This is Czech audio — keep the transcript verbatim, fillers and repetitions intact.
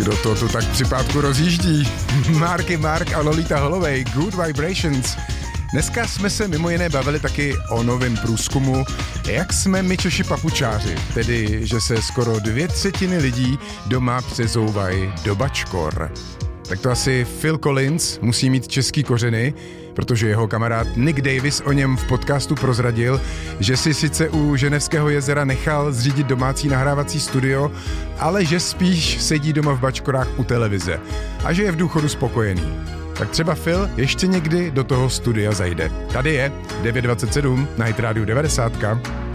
Kdo to tu tak při pátku rozjíždí? Marky Mark a Lolita Holloway, Good Vibrations. Dneska jsme se mimo jiné bavili taky o novém průzkumu, jak jsme my Češi papučáři, tedy že se skoro dvě třetiny lidí doma přezouvají do bačkor. Tak to asi Phil Collins musí mít český kořeny, protože jeho kamarád Nick Davis o něm v podcastu prozradil, že si sice u Ženevského jezera nechal zřídit domácí nahrávací studio, ale že spíš sedí doma v bačkorách u televize a že je v důchodu spokojený. Tak třeba Phil ještě někdy do toho studia zajde. Tady je devět dvacet sedm na Hit Radio devadesát.